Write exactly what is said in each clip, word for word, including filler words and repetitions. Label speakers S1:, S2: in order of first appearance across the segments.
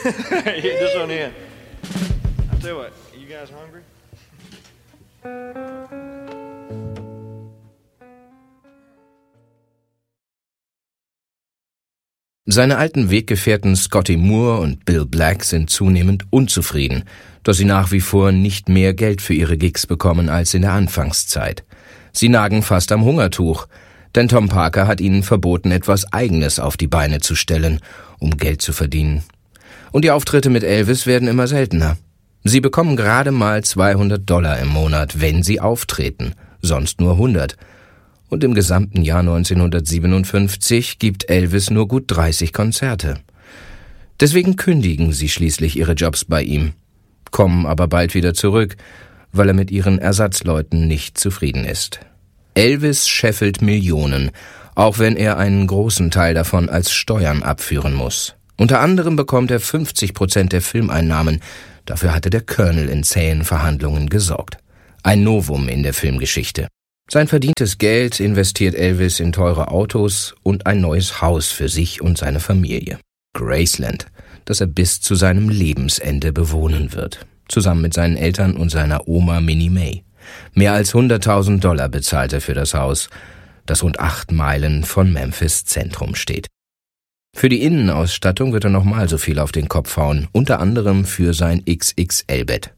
S1: This one here. I'll tell you what, you guys hungry?
S2: Seine alten Weggefährten Scotty Moore und Bill Black sind zunehmend unzufrieden, dass sie nach wie vor nicht mehr Geld für ihre Gigs bekommen als in der Anfangszeit. Sie nagen fast am Hungertuch, denn Tom Parker hat ihnen verboten, etwas Eigenes auf die Beine zu stellen, um Geld zu verdienen. Und die Auftritte mit Elvis werden immer seltener. Sie bekommen gerade mal zweihundert Dollar im Monat, wenn sie auftreten, sonst nur hundert. Und im gesamten Jahr neunzehnhundertsiebenundfünfzig gibt Elvis nur gut dreißig Konzerte. Deswegen kündigen sie schließlich ihre Jobs bei ihm, kommen aber bald wieder zurück, weil er mit ihren Ersatzleuten nicht zufrieden ist. Elvis scheffelt Millionen, auch wenn er einen großen Teil davon als Steuern abführen muss. Unter anderem bekommt er fünfzig Prozent der Filmeinnahmen, dafür hatte der Colonel in zähen Verhandlungen gesorgt. Ein Novum in der Filmgeschichte. Sein verdientes Geld investiert Elvis in teure Autos und ein neues Haus für sich und seine Familie. Graceland, das er bis zu seinem Lebensende bewohnen wird. Zusammen mit seinen Eltern und seiner Oma Minnie May. Mehr als hunderttausend Dollar bezahlt er für das Haus, das rund acht Meilen von Memphis Zentrum steht. Für die Innenausstattung wird er nochmal so viel auf den Kopf hauen, unter anderem für sein X X L-Bett.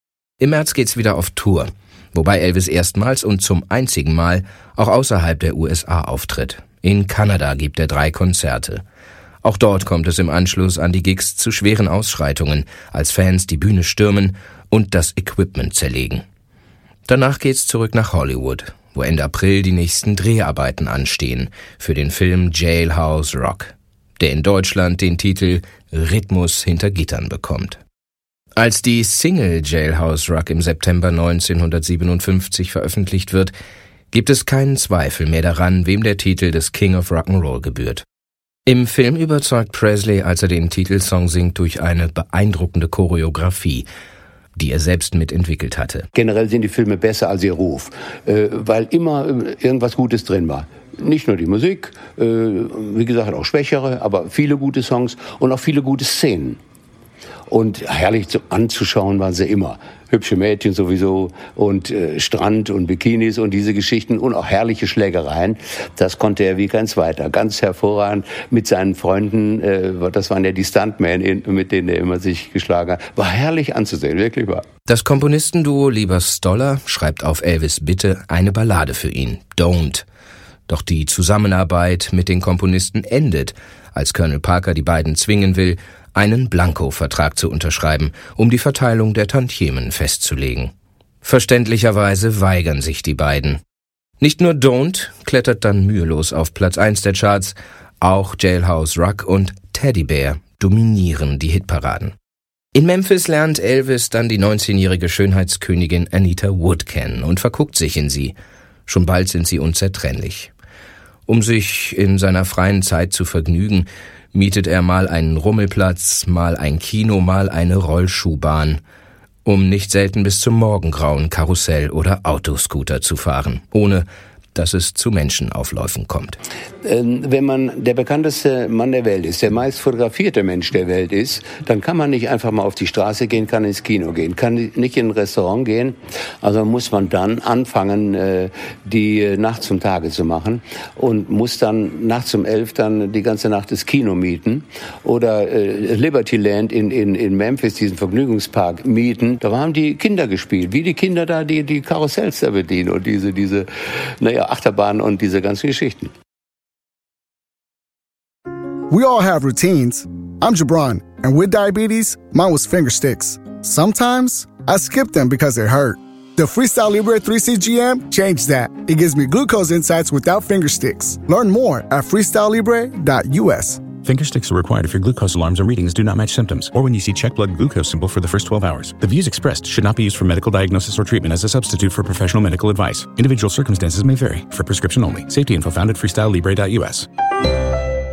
S2: Im März geht's wieder auf Tour, wobei Elvis erstmals und zum einzigen Mal auch außerhalb der U S A auftritt. In Kanada gibt er drei Konzerte. Auch dort kommt es im Anschluss an die Gigs zu schweren Ausschreitungen, als Fans die Bühne stürmen und das Equipment zerlegen. Danach geht's zurück nach Hollywood, wo Ende April die nächsten Dreharbeiten anstehen für den Film Jailhouse Rock, der in Deutschland den Titel Rhythmus hinter Gittern bekommt. Als die Single Jailhouse Rock im September neunzehnhundertsiebenundfünfzig veröffentlicht wird, gibt es keinen Zweifel mehr daran, wem der Titel des King of Rock'n'Roll gebührt. Im Film überzeugt Presley, als er den Titelsong singt, durch eine beeindruckende Choreografie, die er selbst mitentwickelt hatte.
S3: Generell sind die Filme besser als ihr Ruf, äh, weil immer irgendwas Gutes drin war. Nicht nur die Musik, äh, wie gesagt auch schwächere, aber viele gute Songs und auch viele gute Szenen. Und herrlich zu, anzuschauen waren sie immer. Hübsche Mädchen sowieso und äh, Strand und Bikinis und diese Geschichten und auch herrliche Schlägereien. Das konnte er wie kein Zweiter. Ganz hervorragend mit seinen Freunden, äh, das waren ja die Stuntmen, mit denen er immer sich geschlagen hat. War herrlich anzusehen, wirklich wahr.
S2: Das Komponistenduo Lieber Stoller schreibt auf Elvis Bitte eine Ballade für ihn, Don't. Doch die Zusammenarbeit mit den Komponisten endet, als Colonel Parker die beiden zwingen will, einen Blanko-Vertrag zu unterschreiben, um die Verteilung der Tantiemen festzulegen. Verständlicherweise weigern sich die beiden. Nicht nur Don't klettert dann mühelos auf Platz eins der Charts, auch Jailhouse Rock und Teddy Bear dominieren die Hitparaden. In Memphis lernt Elvis dann die neunzehnjährige Schönheitskönigin Anita Wood kennen und verguckt sich in sie. Schon bald sind sie unzertrennlich. Um sich in seiner freien Zeit zu vergnügen, mietet er mal einen Rummelplatz, mal ein Kino, mal eine Rollschuhbahn, um nicht selten bis zum Morgengrauen Karussell oder Autoscooter zu fahren, ohne dass es zu Menschenaufläufen kommt.
S3: Wenn man der bekannteste Mann der Welt ist, der meist fotografierte Mensch der Welt ist, dann kann man nicht einfach mal auf die Straße gehen, kann ins Kino gehen, kann nicht in ein Restaurant gehen. Also muss man dann anfangen, die Nacht zum Tage zu machen und muss dann nachts um elf dann die ganze Nacht das Kino mieten oder Libertyland in, in, in Memphis, diesen Vergnügungspark, mieten. Da haben die Kinder gespielt, wie die Kinder da, die die Karussells da bedienen und diese, diese, naja, Achterbahn und diese ganzen Geschichten.
S4: We all have routines. I'm Jabron, and with diabetes, mine was finger sticks. Sometimes I skip them because they hurt. The Freestyle Libre three C G M changed that. It gives me glucose insights without finger sticks. Learn more at freestyle libre dot u s.
S5: Finger sticks are required if your glucose alarms or readings do not match symptoms, or when you see check blood glucose symbol for the first twelve hours. The views expressed should not be used for medical diagnosis or treatment as a substitute for professional medical advice. Individual circumstances may vary. For prescription only. Safety info found at freestyle libre dot u s.